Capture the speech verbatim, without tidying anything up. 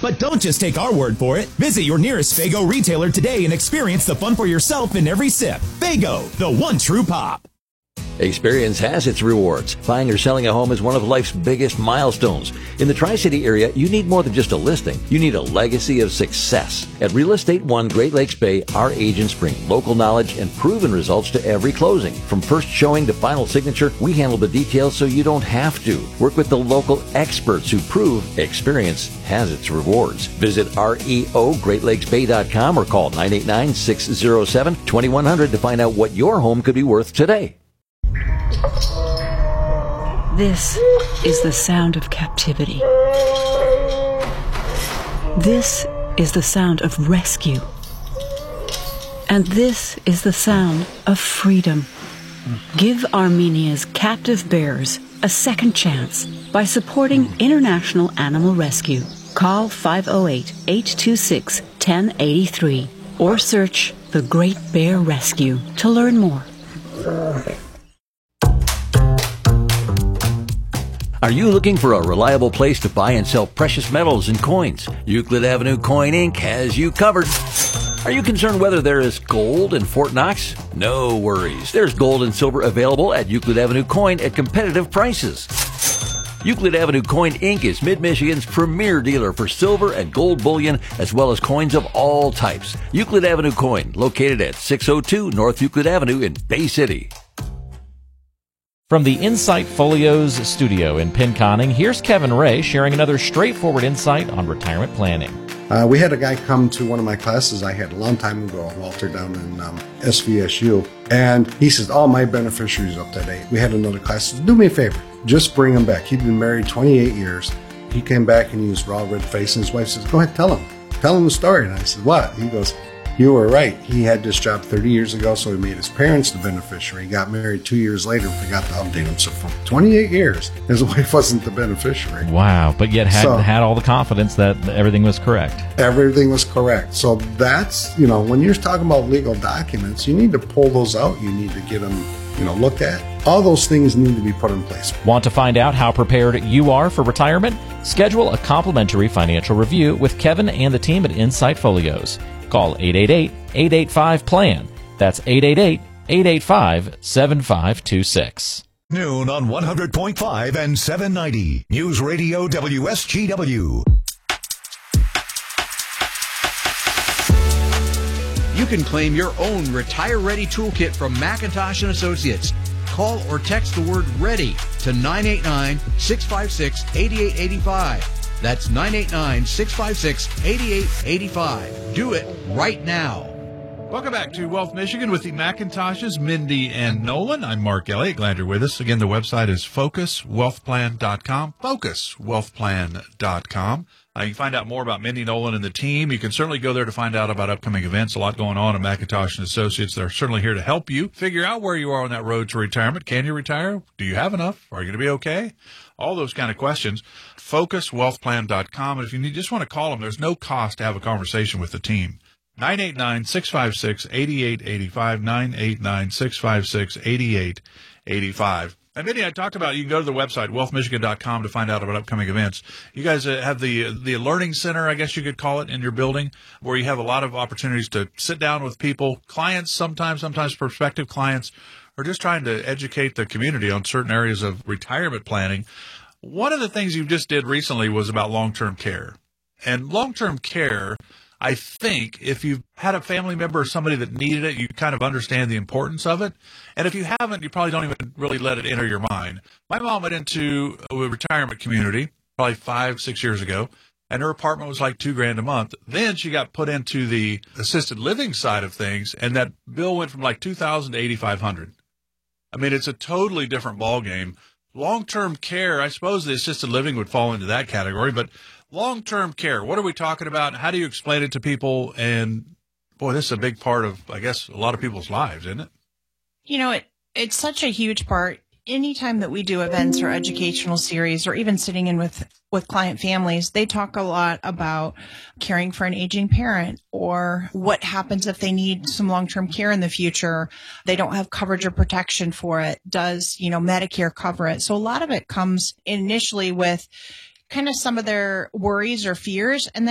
But don't just take our word for it. Visit your nearest Faygo retailer today and experience the fun for yourself in every sip. Faygo, the one true pop. Experience has its rewards. Buying or selling a home is one of life's biggest milestones. In the Tri-City area, you need more than just a listing. You need a legacy of success. At Real Estate One Great Lakes Bay, our agents bring local knowledge and proven results to every closing. From first showing to final signature, we handle the details so you don't have to. Work with the local experts who prove experience has its rewards. Visit reo great lakes bay dot com or call nine eight nine, six zero seven, two one zero zero to find out what your home could be worth today. This is the sound of captivity. This is the sound of rescue. And this is the sound of freedom. Give Armenia's captive bears a second chance by supporting International Animal Rescue. Call five oh eight, eight two six, one oh eight three or search The Great Bear Rescue to learn more. Are you looking for a reliable place to buy and sell precious metals and coins? Euclid Avenue Coin Incorporated has you covered. Are you concerned whether there is gold in Fort Knox? No worries. There's gold and silver available at Euclid Avenue Coin at competitive prices. Euclid Avenue Coin Incorporated is Mid-Michigan's premier dealer for silver and gold bullion, as well as coins of all types. Euclid Avenue Coin, located at six oh two North Euclid Avenue in Bay City. From the Insight Folios studio in Pinconning, here's Kevin Ray sharing another straightforward insight on retirement planning. Uh, we had a guy come to one of my classes I had a long time ago, Walter, down in um, S V S U, and he says, all my beneficiaries up to date. We had another class. He says, do me a favor, just bring him back. He'd been married twenty-eight years. He came back and he was raw red faced, and his wife says, go ahead, tell him. Tell him the story. And I said, what? He goes, you were right. He had this job thirty years ago, so he made his parents the beneficiary. He got married two years later and forgot to update him. So for twenty-eight years, his wife wasn't the beneficiary. Wow, but yet had, so, had all the confidence that everything was correct. Everything was correct. So that's, you know, when you're talking about legal documents, you need to pull those out. You need to get them, you know, looked at. All those things need to be put in place. Want to find out how prepared you are for retirement? Schedule a complimentary financial review with Kevin and the team at Insight Folios. Call eight eight eight, eight eight five, P L A N. That's eight eight eight, eight eight five, seven five two six. Noon on one hundred point five and seven ninety. News Radio W S G W. You can claim your own Retire Ready toolkit from McIntosh and Associates. Call or text the word READY to nine eight nine, six five six, eight eight eight five. That's nine eight nine, six five six, eight eight eight five. Do it right now. Welcome back to Wealth Michigan with the McIntoshes, Mindy and Nolan. I'm Mark Elliott. Glad you're with us. Again, the website is focus wealth plan dot com. focus wealth plan dot com. Uh, you can find out more about Mindy Nolan and the team. You can certainly go there to find out about upcoming events. A lot going on at McIntosh and Associates. They're certainly here to help you figure out where you are on that road to retirement. Can you retire? Do you have enough? Are you going to be okay? All those kind of questions. focus wealth plan dot com. And if you need, just want to call them, there's no cost to have a conversation with the team. nine eight nine, six five six, eight eight eight five, nine eight nine, six five six, eight eight eight five. And Mindy, I talked about, you can go to the website, wealth michigan dot com, to find out about upcoming events. You guys uh, have the the learning center, I guess you could call it, in your building, where you have a lot of opportunities to sit down with people, clients sometimes, sometimes prospective clients, or just trying to educate the community on certain areas of retirement planning. One of the things you just did recently was about long-term care. And long-term care, I think if you've had a family member or somebody that needed it, you kind of understand the importance of it. And if you haven't, you probably don't even really let it enter your mind. My mom went into a retirement community probably five, six years ago, and her apartment was like two grand a month. Then she got put into the assisted living side of things, and that bill went from like two thousand to eighty-five hundred. I mean, it's a totally different ballgame. Long-term care, I suppose the assisted living would fall into that category, but long-term care, what are we talking about? How do you explain it to people? And, boy, this is a big part of, I guess, a lot of people's lives, isn't it? You know, it it's such a huge part. Anytime that we do events or educational series or even sitting in with, with client families, they talk a lot about caring for an aging parent or what happens if they need some long-term care in the future. They don't have coverage or protection for it. Does, you know, Medicare cover it? So a lot of it comes initially with kind of some of their worries or fears, and then